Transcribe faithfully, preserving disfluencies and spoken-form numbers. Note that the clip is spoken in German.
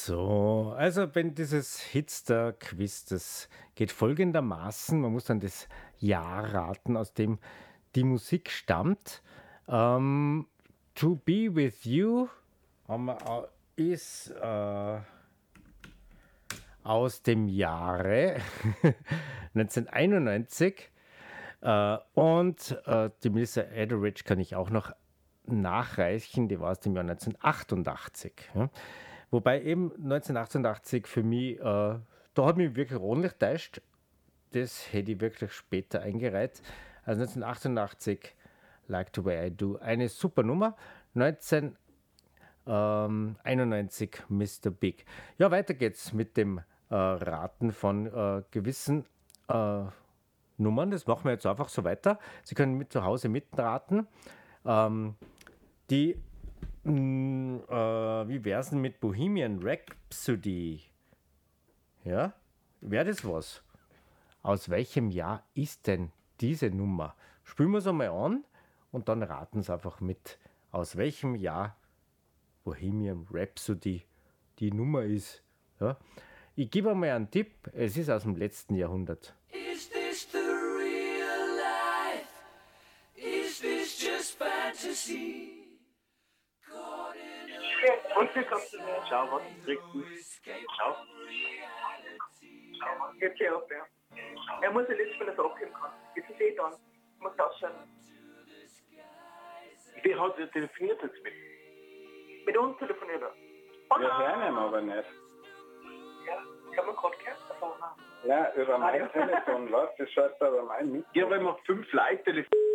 So, also wenn dieses Hitster-Quiz, das geht folgendermaßen, man muss dann das Jahr raten, aus dem die Musik stammt. Ähm, To Be With You haben wir, au- ist äh, aus dem Jahre neunzehnhunderteinundneunzig äh, und äh, die Melissa Etheridge kann ich auch noch nachreichen, die war aus dem Jahr neunzehnhundertachtundachtzig. Ja. Wobei eben neunzehnhundertachtundachtzig für mich, äh, da hat mich wirklich ordentlich täuscht. Das hätte ich wirklich später eingereiht. Also neunzehnhundertachtundachtzig, Like the Way I Do, eine super Nummer. neunzehnhunderteinundneunzig, Mister Big. Ja, weiter geht's mit dem äh, Raten von äh, gewissen äh, Nummern. Das machen wir jetzt einfach so weiter. Sie können mit zu Hause mitraten. Ähm, die Mm, äh, wie wär's denn mit Bohemian Rhapsody? Ja, wäre das was? Aus welchem Jahr ist denn diese Nummer? Spielen wir es einmal an und dann raten Sie einfach mit, aus welchem Jahr Bohemian Rhapsody die Nummer ist. Ja? Ich gebe einmal einen Tipp, es ist aus dem letzten Jahrhundert. Is this the real life? Is this just fantasy? Caught in a Und wie kommst du denn? Schau, was kriegst du? escape Schau. from reality. Jetzt geh auf, ja. Er muss ja letztes Mal, dass er abgeben kann. Jetzt ist eh dann. Du musst ausschauen. Die hat ja telefoniert jetzt mit. Mit uns telefoniert er. Oh Wir nein. hören ihn aber nicht. Ja, ich hab mir gerade gehört. Also, nein. Ja, über mein Ah, ja. Telefon läuft, das schaut aber mein mit. Ja, wenn wir fünf Leute telefonieren.